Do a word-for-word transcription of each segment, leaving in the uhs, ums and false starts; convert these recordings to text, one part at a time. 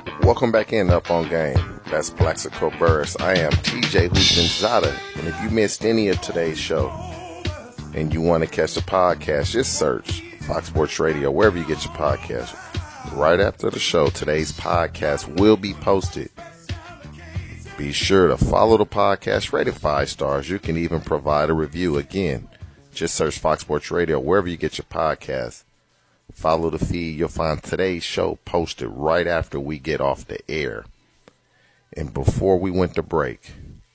Welcome back in Up on Game. That's Plaxico Burris. I am T J Houshmandzadeh. And if you missed any of today's show and you want to catch the podcast, just search Fox Sports Radio, wherever you get your podcast. Right after the show, today's podcast will be posted. Be sure to follow the podcast, rate it five stars. You can even provide a review. Again, just search Fox Sports Radio, wherever you get your podcast. Follow the feed. You'll find today's show posted right after we get off the air. And before we went to break,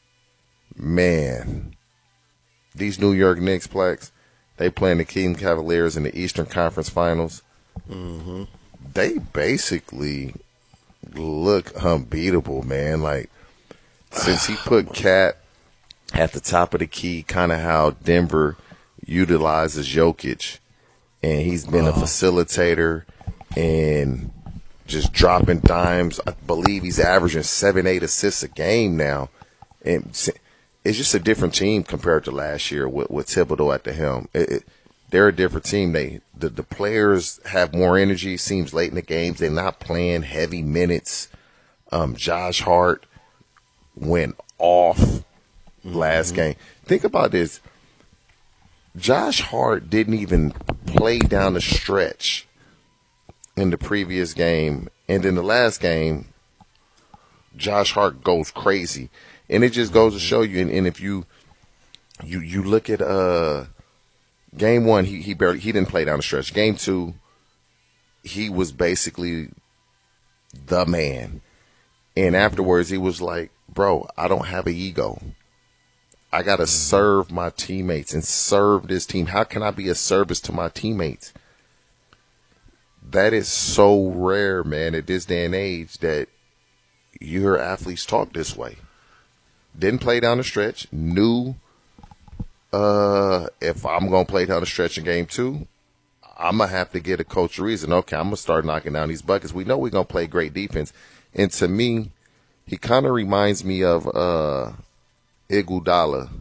man, these New York Knicks, Plex, they playing the Cleveland Cavaliers in the Eastern Conference Finals. Mm-hmm. They basically look unbeatable, man. Like, since he put Cat at the top of the key, kind of how Denver utilizes Jokic, and he's been a facilitator and just dropping dimes. I believe he's averaging seven, eight assists a game now. And it's just a different team compared to last year with, with Thibodeau at the helm. It, it, they're a different team. They the, the players have more energy. Seems late in the games. They're not playing heavy minutes. Um, Josh Hart went off last mm-hmm. game. Think about this. Josh Hart didn't even play down the stretch in the previous game. And in the last game, Josh Hart goes crazy. And it just goes to show you, and, and if you you you look at uh game one, he he barely he didn't play down the stretch. Game two, he was basically the man. And afterwards he was like, bro, I don't have an ego. I got to serve my teammates and serve this team. How can I be a service to my teammates? That is so rare, man, at this day and age that you hear athletes talk this way. Didn't play down the stretch. Knew uh, if I'm going to play down the stretch in game two, I'm going to have to get a coach a reason. Okay, I'm going to start knocking down these buckets. We know we're going to play great defense. And to me, he kind of reminds me of uh, – Iguodala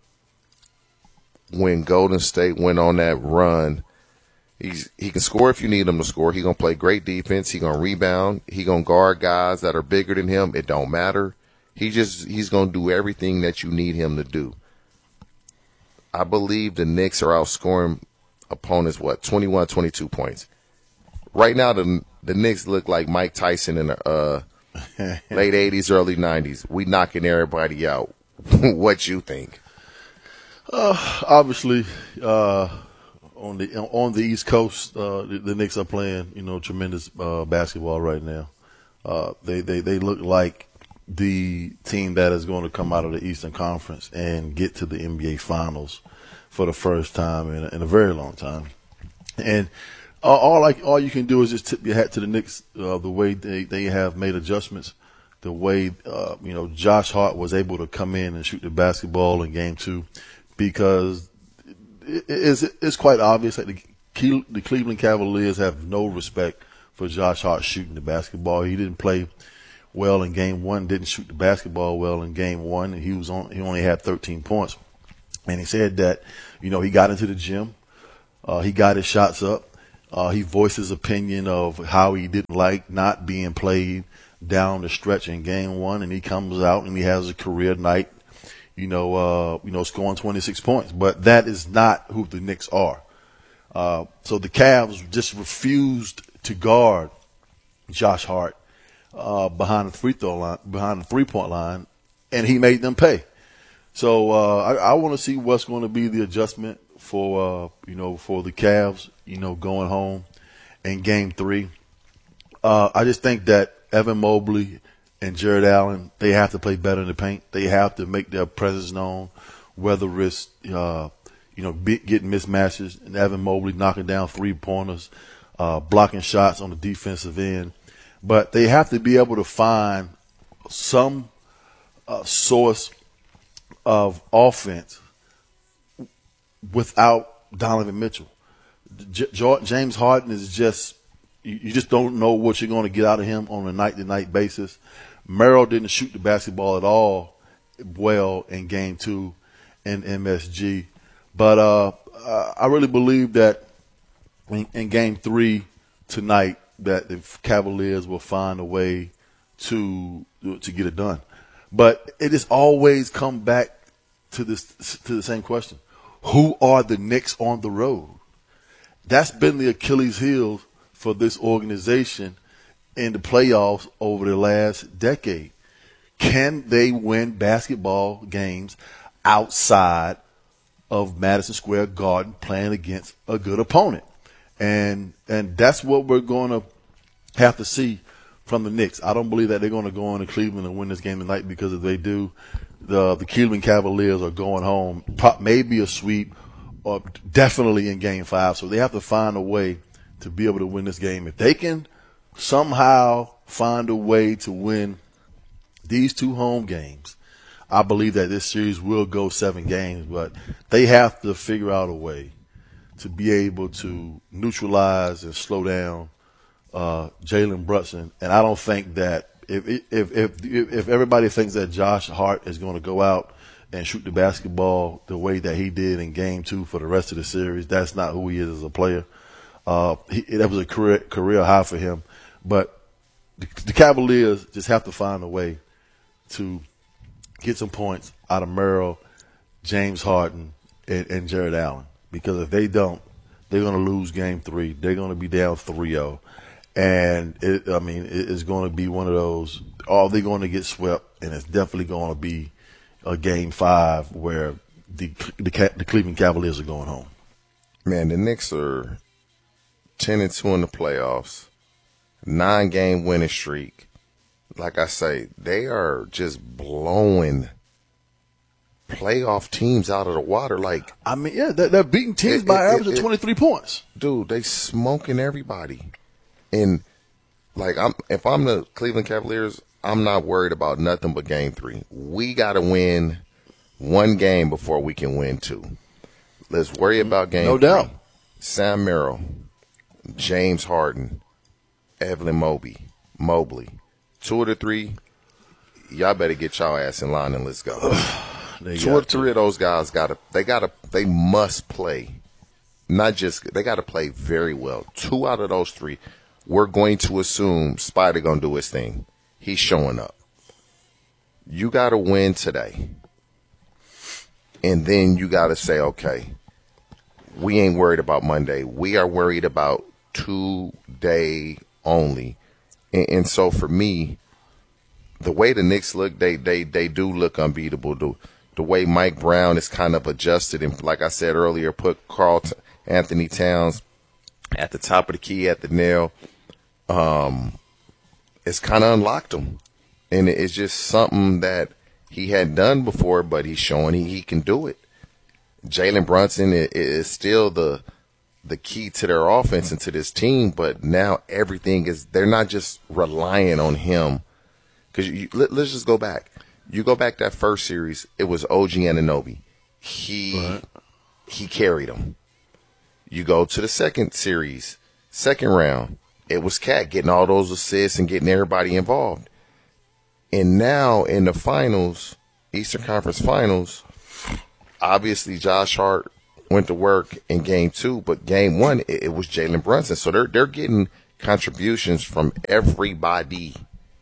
when Golden State went on that run. He's he can score if you need him to score. He's gonna play great defense. He's gonna rebound. He's gonna guard guys that are bigger than him. It don't matter. He just he's gonna do everything that you need him to do. I believe the Knicks are outscoring opponents what twenty-one, twenty-two points. Right now the the Knicks look like Mike Tyson in the uh, late eighties, early nineties. We knocking everybody out. What you think? Uh, obviously, uh, on the on the East Coast, uh, the, the Knicks are playing, you know, tremendous uh, basketball right now. Uh, they, they they look like the team that is going to come out of the Eastern Conference and get to the N B A Finals for the first time in a, in a very long time. And all, all like all you can do is just tip your hat to the Knicks, uh, the way they, they have made adjustments. The way, uh, you know, Josh Hart was able to come in and shoot the basketball in game two, because it, it's, it's quite obvious that the, the Cleveland Cavaliers have no respect for Josh Hart shooting the basketball. He didn't play well in game one, didn't shoot the basketball well in game one. And he was on, he only had thirteen points. And he said that, you know, he got into the gym. Uh, he got his shots up. Uh, he voiced his opinion of how he didn't like not being played down the stretch in game one, and he comes out and he has a career night, you know, uh, you know, scoring twenty-six points. But that is not who the Knicks are. Uh, so the Cavs just refused to guard Josh Hart uh, behind the free throw line, behind the three point line, and he made them pay. So uh, I, I want to see what's going to be the adjustment for uh, you know for the Cavs, you know, going home in game three. Uh, I just think that Evan Mobley and Jared Allen, they have to play better in the paint. They have to make their presence known, whether it's, uh, you know, be, getting mismatches and Evan Mobley knocking down three-pointers, uh, blocking shots on the defensive end. But they have to be able to find some uh, source of offense without Donovan Mitchell. J- James Harden is just – you just don't know what you're going to get out of him on a night-to-night basis. Merrill didn't shoot the basketball at all well in game two in M S G. But uh, I really believe that in, in game three tonight that the Cavaliers will find a way to to get it done. But it has always come back to this to the same question: who are the Knicks on the road? That's been the Achilles heel for this organization in the playoffs over the last decade. Can they win basketball games outside of Madison Square Garden playing against a good opponent? And and that's what we're going to have to see from the Knicks. I don't believe that they're going to go into Cleveland and win this game tonight, because if they do, the the Cleveland Cavaliers are going home, maybe a sweep, or definitely in Game Five. So they have to find a way to be able to win this game. If they can somehow find a way to win these two home games, I believe that this series will go seven games. But they have to figure out a way to be able to neutralize and slow down uh, Jalen Brunson. And I don't think that if if if if everybody thinks that Josh Hart is going to go out and shoot the basketball the way that he did in Game Two for the rest of the series, that's not who he is as a player. Uh, he, that was a career career high for him. But the, the Cavaliers just have to find a way to get some points out of Merrill, James Harden, and, and Jared Allen. Because if they don't, they're going to lose Game Three. They're going to be down three oh. And, it, I mean, it, it's going to be one of those, are they going to get swept? And it's definitely going to be a Game Five where the, the, the Cleveland Cavaliers are going home. Man, the Knicks are ten and two in the playoffs, nine-game winning streak. Like I say, they are just blowing playoff teams out of the water. Like, I mean, yeah, they're, they're beating teams it, by it, average it, of twenty-three points. Dude, they smoking everybody. And like, I'm if I'm the Cleveland Cavaliers, I'm not worried about nothing but Game Three. We got to win one game before we can win two. Let's worry about Game no Three. doubt. Sam Merrill, James Harden, Evelyn Mobley, Mobley. Two of the three, y'all better get y'all ass in line and let's go. Two or three to. of those guys gotta they gotta they must play. Not just they gotta play very well. Two out of those three, we're going to assume Spider gonna do his thing. He's showing up. You gotta win today. And then you gotta say, okay, we ain't worried about Monday. We are worried about today only. And, and so for me, the way the Knicks look, they they they do look unbeatable. The, the way Mike Brown is kind of adjusted and, like I said earlier, put Karl T- Anthony Towns at the top of the key at the nail. Um, it's kind of unlocked him. And it's just something that he hadn't done before, but he's showing he, he can do it. Jalen Brunson is, is still the the key to their offense and to this team, but now everything is, they're not just relying on him. Because let, let's just go back. You go back that first series, it was O G Anunoby. He right. he carried them. You go to the second series, second round, it was Cat getting all those assists and getting everybody involved. And now in the finals, Eastern Conference Finals, obviously Josh Hart went to work in game two, but game one, it, it was Jalen Brunson. So they're they're getting contributions from everybody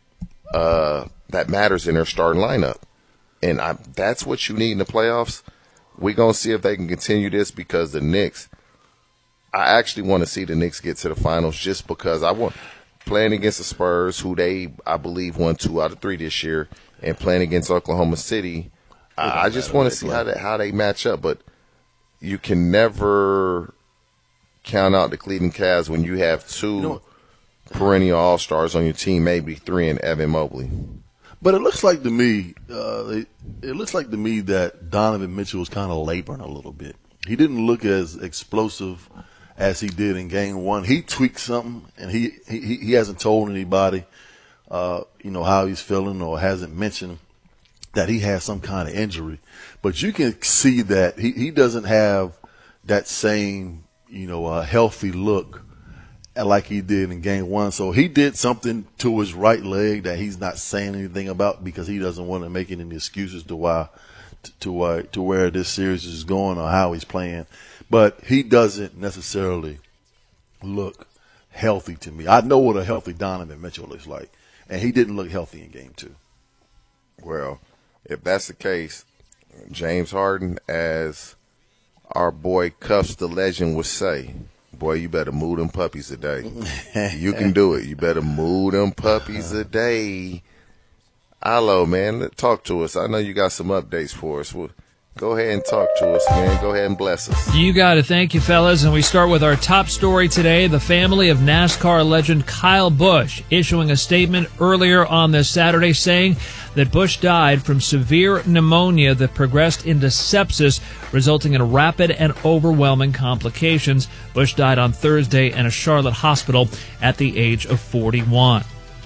uh, that matters in their starting lineup. And I, that's what you need in the playoffs. We're going to see if they can continue this, because the Knicks, I actually want to see the Knicks get to the finals, just because I want playing against the Spurs, who they, I believe, won two out of three this year, and playing against Oklahoma City. I, I just want to see how they, how they match up. But you can never count out the Cleveland Cavs when you have two you know, perennial All-Stars on your team, maybe three in Evan Mobley. But it looks like to me, uh, it, it looks like to me that Donovan Mitchell was kind of laboring a little bit. He didn't look as explosive as he did in game one. He tweaked something, and he he, he hasn't told anybody, uh, you know, how he's feeling, or hasn't mentioned that he has some kind of injury. But you can see that he, he doesn't have that same, you know, uh, healthy look like he did in game one. So he did something to his right leg that he's not saying anything about, because he doesn't want to make any excuses to why, to uh, to where this series is going or how he's playing. But he doesn't necessarily look healthy to me. I know what a healthy Donovan Mitchell looks like. and he didn't look healthy in game two. Well, if that's the case, James Harden, as our boy Cuffs the Legend would say, boy, you better move them puppies today. You can do it. You better move them puppies today. Alo, man, talk to us. I know you got some updates for us. Well, go ahead and talk to us, man. Go ahead and bless us. You got it. Thank you, fellas. And we start with our top story today. The family of NASCAR legend Kyle Busch issuing a statement earlier on this Saturday saying that Busch died from severe pneumonia that progressed into sepsis, resulting in rapid and overwhelming complications. Busch died on Thursday in a Charlotte hospital at the age of forty-one.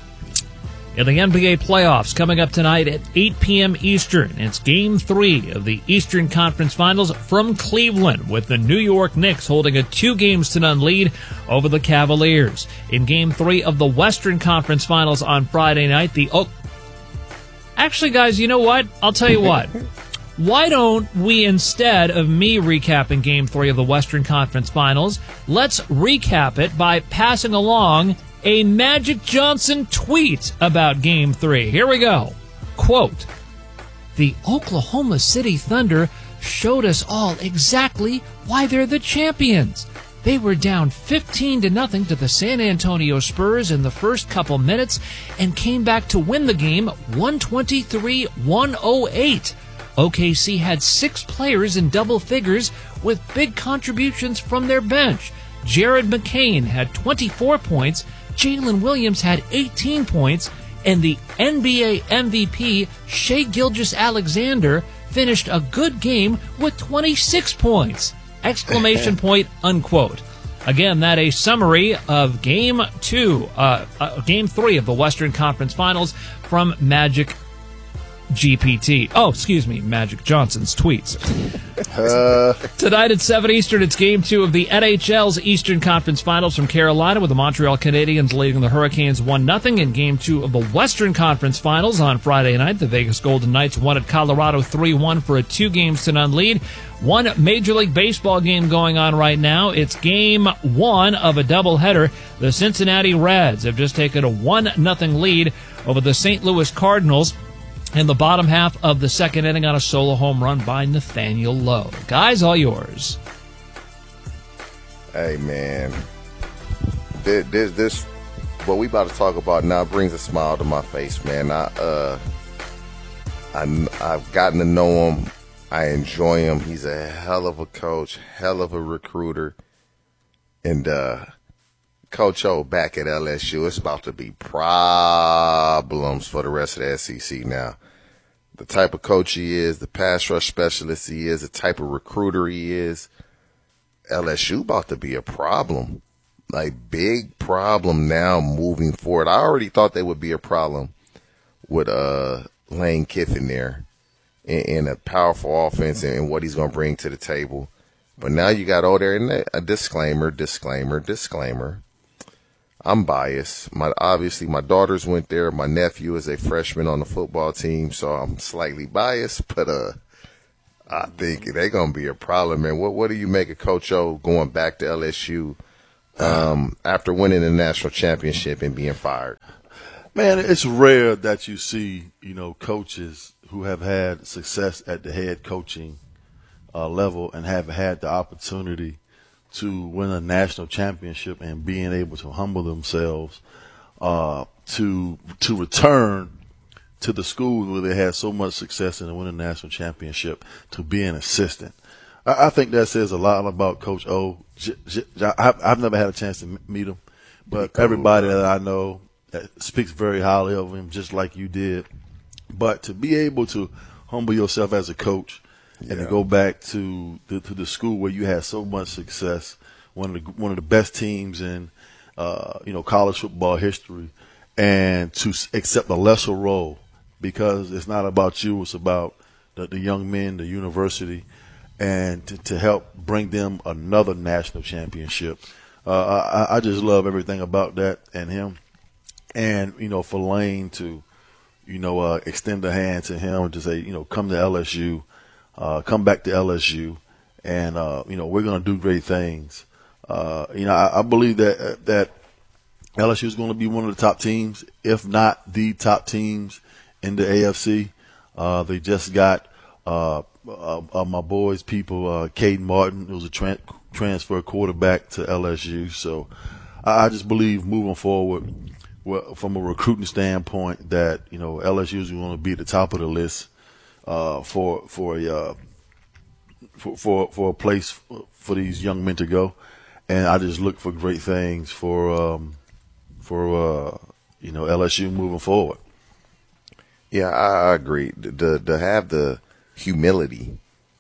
In the N B A playoffs, coming up tonight at eight p.m. Eastern, it's Game three of the Eastern Conference Finals from Cleveland, with the New York Knicks holding a two games to none lead over the Cavaliers. In Game three of the Western Conference Finals on Friday night, the Oak... Actually, guys, you know what? I'll tell you what. Why don't we, instead of me recapping Game three of the Western Conference Finals, let's recap it by passing along a Magic Johnson tweet about Game three. Here we go. Quote, "The Oklahoma City Thunder showed us all exactly why they're the champions. They were down fifteen to nothing to the San Antonio Spurs in the first couple minutes and came back to win the game one twenty-three to one oh eight. O K C had six players in double figures with big contributions from their bench. Jared McCain had twenty-four points, Jalen Williams had eighteen points, and the N B A M V P, Shai Gilgeous-Alexander, finished a good game with twenty-six points. Exclamation point, unquote. Again, that a summary of Game two, uh, uh, Game three of the Western Conference Finals from Magic G P T. Oh, excuse me, Magic Johnson's tweets. Uh. Tonight at seven Eastern, it's Game two of the N H L's Eastern Conference Finals from Carolina, with the Montreal Canadiens leading the Hurricanes one nothing. In Game two of the Western Conference Finals on Friday night, the Vegas Golden Knights won at Colorado three one for a two games to none lead. One Major League Baseball game going on right now. It's Game one of a doubleheader. The Cincinnati Reds have just taken a one nothing lead over the Saint Louis Cardinals in the bottom half of the second inning on a solo home run by Nathaniel Lowe. Guys, all yours. Hey, man. This, this, this what we about to talk about now brings a smile to my face, man. I, uh, I, I've gotten to know him. I enjoy him. He's a hell of a coach, hell of a recruiter. And uh, Coach O back at L S U, it's about to be problems for the rest of the S E C now. The type of coach he is, the pass rush specialist he is, the type of recruiter he is, L S U about to be a problem. Like, big problem now moving forward. I already thought they would be a problem with uh, Lane Kiffin there in, in a powerful offense and, and what he's going to bring to the table. But now you got all there in a disclaimer, disclaimer, disclaimer. I'm biased. My obviously my daughters went there. My nephew is a freshman on the football team, so I'm slightly biased. But uh, I think they're gonna be a problem, man. What What do you make of Coach O going back to L S U um, after winning the national championship and being fired? Man, it's rare that you see, you know, coaches who have had success at the head coaching uh, level and have had the opportunity to win a national championship and being able to humble themselves uh, to to return to the school where they had so much success and win a national championship to be an assistant. I, I think that says a lot about Coach O. J- J- J- I've never had a chance to meet him, but everybody that I know speaks very highly of him, just like you did. But to be able to humble yourself as a coach, and yeah. to go back to the, to the school where you had so much success, one of the one of the best teams in uh, you know college football history, and to accept a lesser role because it's not about you, it's about the, the young men, the university, and to, to help bring them another national championship. Uh, I, I just love everything about that and him, and you know for Lane to you know uh, extend a hand to him to say you know come to L S U. Uh, come back to L S U, and uh, you know we're going to do great things. Uh, you know, I, I believe that that L S U is going to be one of the top teams, if not the top teams in the A F C. Uh, they just got uh, uh, uh, my boys, people, uh, Caden Martin, who was a tran- transfer quarterback to L S U. So I, I just believe moving forward, well, from a recruiting standpoint, that you know L S U is going to be at the top of the list uh, for for a uh, for, for for a place for these young men to go. And I just look for great things for um, for uh, you know L S U moving forward. Yeah, I, I agree. To, to have the humility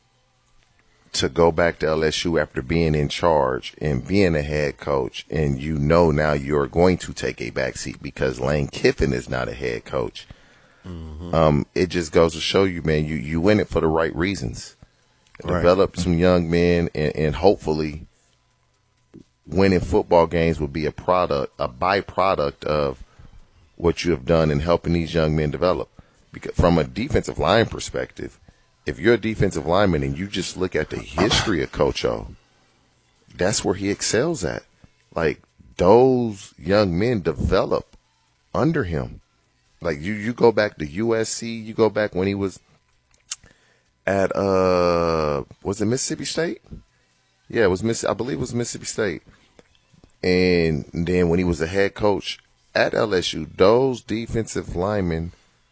to go back to L S U after being in charge and being a head coach, and you know now you're going to take a backseat because Lane Kiffin is not a head coach. Mm-hmm. Um, it just goes to show you, man, you, you win it for the right reasons. Right. Develop some young men, and, and hopefully winning football games will be a product, a byproduct of what you have done in helping these young men develop. Because from a defensive line perspective, if you're a defensive lineman and you just look at the history of Coach O, that's where he excels at. Like, those young men develop under him. Like, you, you go back to U S C, you go back when he was at, uh, was it Mississippi State? Yeah, it was Miss. I believe it was Mississippi State. And then when he was a head coach at L S U, those defensive linemen,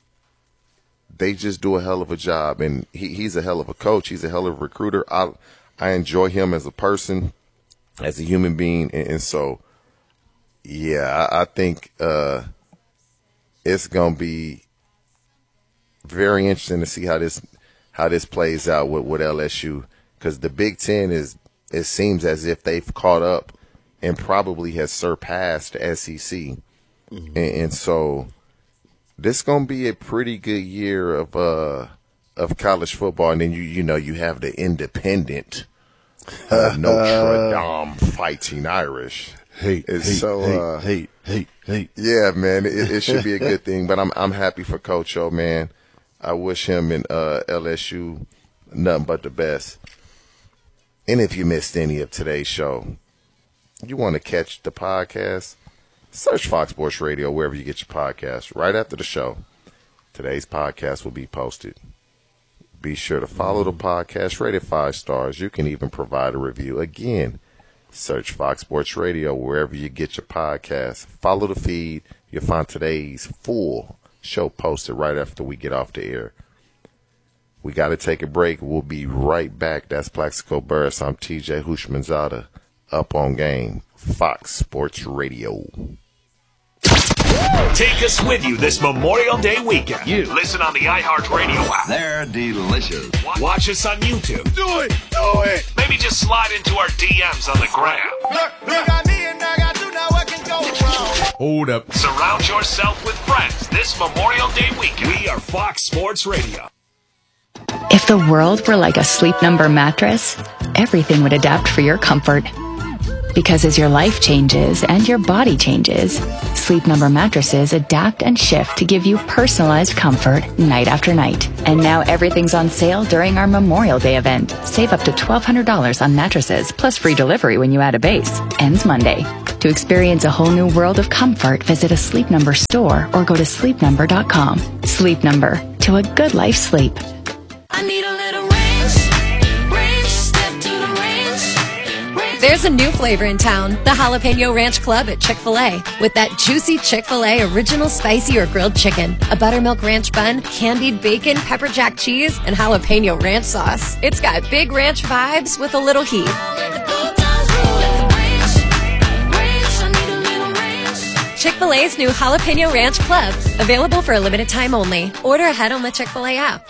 they just do a hell of a job. And he, he's a hell of a coach. He's a hell of a recruiter. I I enjoy him as a person, as a human being. And, and so, yeah, I, I think uh, it's going to be very interesting to see how this how this plays out with, with L S U. Because the Big Ten is, it seems as if they've caught up and probably has surpassed the S E C. Mm-hmm. And, and so this is going to be a pretty good year of uh of college football. And then, you you know, you have the independent uh, Notre Dame Fighting Irish. Hate, hate, so, hate, uh, hate, hate, hate. Yeah, man, it, it should be a good thing. But I'm I'm happy for Coach O, man. I wish him and uh, L S U nothing but the best. And if you missed any of today's show, you want to catch the podcast, search Fox Sports Radio wherever you get your podcast. Right after the show, today's podcast will be posted. Be sure to follow the podcast, rate it five stars. You can even provide a review. Again, search Fox Sports Radio wherever you get your podcast. Follow the feed. You'll find today's full show posted right after we get off the air. We got to take a break. We'll be right back. That's Plaxico Burris. I'm T J Hushmanzada. Up on Game, Fox Sports Radio. Take us with you this Memorial Day weekend. You listen on the iHeartRadio app. They're delicious. Watch us on YouTube. Do it, do it. Maybe just slide into our D Ms on the gram. Look, look, I need and I got to know what can go wrong. Hold up. Surround yourself with friends this Memorial Day weekend. We are Fox Sports Radio. If the world were like a Sleep Number mattress, everything would adapt for your comfort. Because as your life changes and your body changes, Sleep Number mattresses adapt and shift to give you personalized comfort night after night. And now everything's on sale during our Memorial Day event. Save up to twelve hundred dollars on mattresses, plus free delivery when you add a base. Ends Monday. To experience a whole new world of comfort, visit a Sleep Number store or go to sleep number dot com. Sleep Number. To a good life sleep. I need a little ranch, ranch, step to the ranch, ranch. There's a new flavor in town, the Jalapeno Ranch Club at Chick-fil-A. With that juicy Chick-fil-A original spicy or grilled chicken, a buttermilk ranch bun, candied bacon, pepper jack cheese, and jalapeno ranch sauce. It's got big ranch vibes with a little heat. Chick-fil-A's new Jalapeno Ranch Club, available for a limited time only. Order ahead on the Chick-fil-A app.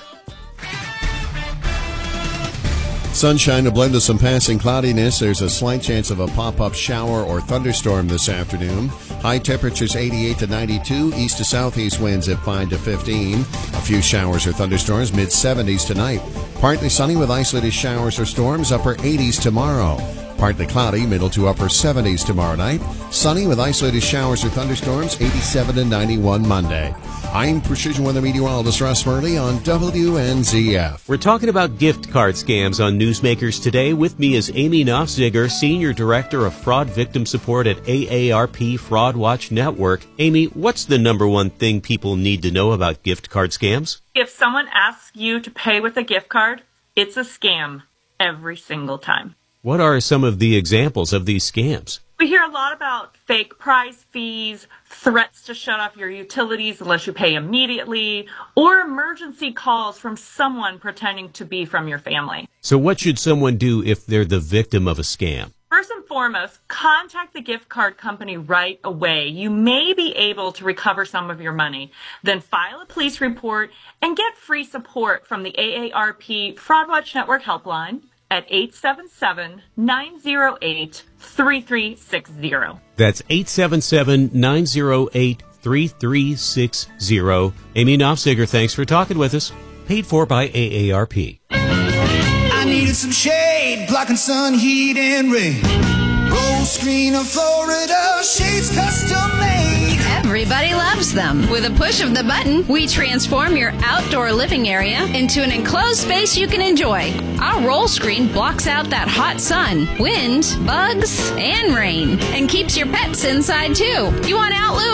Sunshine, a blend of some passing cloudiness. There's a slight chance of a pop-up shower or thunderstorm this afternoon. High temperatures eighty-eight to ninety-two. East to southeast winds at five to fifteen. A few showers or thunderstorms, mid seventies tonight. Partly sunny with isolated showers or storms, upper eighties tomorrow. Partly cloudy, middle to upper seventies tomorrow night. Sunny with isolated showers or thunderstorms, eighty-seven to ninety-one Monday. I'm Precision Weather Meteorologist Russ Murley on W N Z F. We're talking about gift card scams on Newsmakers today. With me is Amy Knopfziger, Senior Director of Fraud Victim Support at A A R P Fraud Watch Network. Amy, what's the number one thing people need to know about gift card scams? If someone asks you to pay with a gift card, it's a scam every single time. What are some of the examples of these scams? We hear a lot about fake prize fees, threats to shut off your utilities unless you pay immediately, or emergency calls from someone pretending to be from your family. So what should someone do if they're the victim of a scam? First and foremost, contact the gift card company right away. You may be able to recover some of your money. Then file a police report and get free support from the A A R P Fraud Watch Network helpline at eight seven seven, nine zero eight, three three six zero. That's eight seven seven, nine zero eight, three three six zero. Amy Knopfziger, thanks for talking with us. Paid for by A A R P. I needed some shade, blocking sun, heat, and rain. Roll screen of Florida, shades custom made. Everybody loves them. With a push of the button, we transform your outdoor living area into an enclosed space you can enjoy. Our roll screen blocks out that hot sun, wind, bugs, and rain, and keeps your pets inside too. You want Outlook?